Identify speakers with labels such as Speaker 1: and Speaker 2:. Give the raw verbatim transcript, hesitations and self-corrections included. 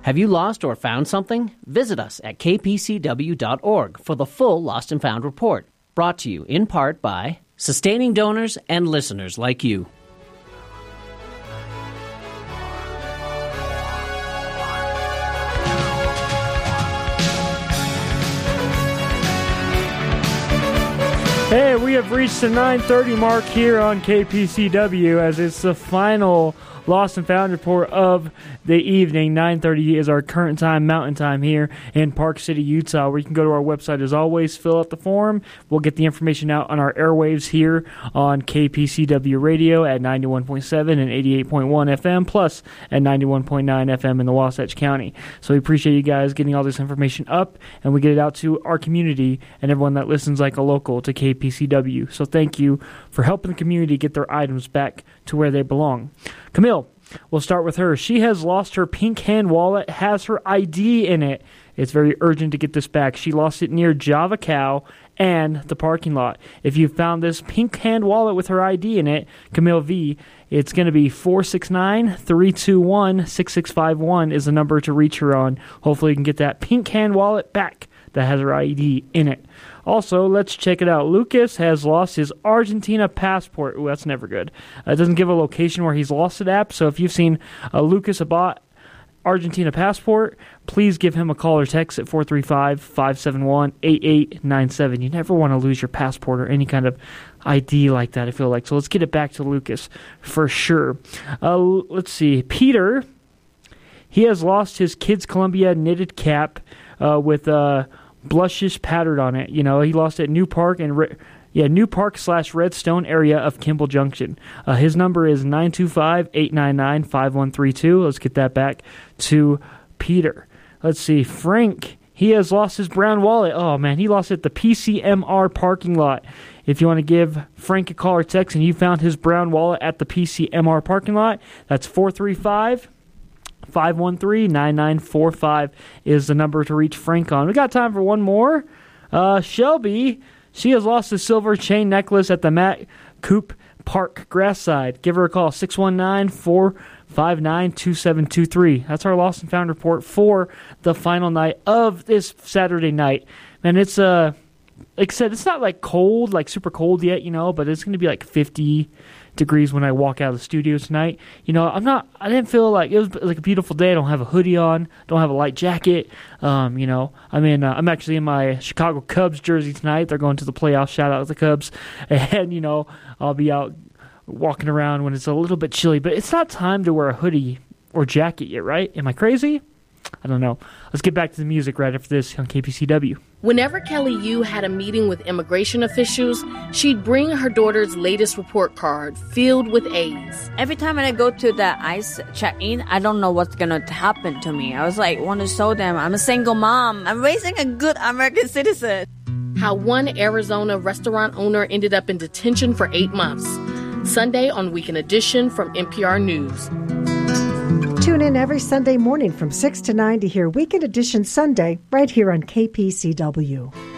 Speaker 1: Have you lost or found something? Visit us at k p c w dot org for the full Lost and Found report, brought to you in part by sustaining donors and listeners like you.
Speaker 2: Hey, we have reached the nine thirty mark here on K P C W as it's the final Lost and Found report of the evening. nine thirty is our current time, Mountain Time, here in Park City, Utah, where you can go to our website as always, fill out the form. We'll get the information out on our airwaves here on K P C W Radio at ninety-one point seven and eighty-eight point one F M, plus at ninety-one point nine F M in the Wasatch County. So we appreciate you guys getting all this information up, and we get it out to our community and everyone that listens like a local to K P C W. So thank you for helping the community get their items back to where they belong. Camille, we'll start with her. She has lost her pink hand wallet, has her I D in it. It's very urgent to get this back. She lost it near Java Cow and the parking lot. If you found this pink hand wallet with her I D in it, Camille V, it's going to be four six nine, three two one, six six five one is the number to reach her on. Hopefully you can get that pink hand wallet back that has her I D in it. Also, let's check it out. Lucas has lost his Argentina passport. Ooh, that's never good. Uh, it doesn't give a location where he's lost it at. So if you've seen uh, Lucas Abot Argentina passport, please give him a call or text at four three five, five seven one, eight eight nine seven. You never want to lose your passport or any kind of I D like that, I feel like. So let's get it back to Lucas for sure. Uh, let's see. Peter, he has lost his Kids Columbia knitted cap uh, with... Uh, blushes patterned on it. You know, he lost it at New Park and Re- yeah, New Park slash Redstone area of Kimball Junction. Uh, his number is nine two five, eight nine nine, five one three two. Let's get that back to Peter. Let's see. Frank, he has lost his brown wallet. Oh, man, he lost it at the P C M R parking lot. If you want to give Frank a call or text and you found his brown wallet at the P C M R parking lot, that's four three five, five one three, nine nine four five is the number to reach Frank on. We got time for one more. Uh, Shelby, she has lost the silver chain necklace at the Matt Coop Park grass side. Give her a call, six one nine, four five nine, two seven two three. That's our Lost and Found report for the final night of this Saturday night. And it's, uh, like I said, it's not like cold, like super cold yet, you know, but it's going to be like fifty degrees when I walk out of the studio tonight. You know, I'm not, I didn't feel like, it was like a beautiful day. I don't have a hoodie on, don't have a light jacket. Um, you know, I mean, uh, I'm actually in my Chicago Cubs jersey tonight. They're going to the playoffs. Shout out to the Cubs. And, you know, I'll be out walking around when it's a little bit chilly, but it's not time to wear a hoodie or jacket yet, right? Am I crazy? I don't know. Let's get back to the music right after this on K P C W.
Speaker 3: Whenever Kelly Yu had a meeting with immigration officials, she'd bring her daughter's latest report card filled with A's.
Speaker 4: Every time I go to the ICE check-in, I don't know what's going to happen to me. I was like, want to show them I'm a single mom. I'm raising a good American citizen.
Speaker 3: How one Arizona restaurant owner ended up in detention for eight months. Sunday on Weekend Edition from N P R News.
Speaker 5: Tune in every Sunday morning from six to nine to hear Weekend Edition Sunday right here on K P C W.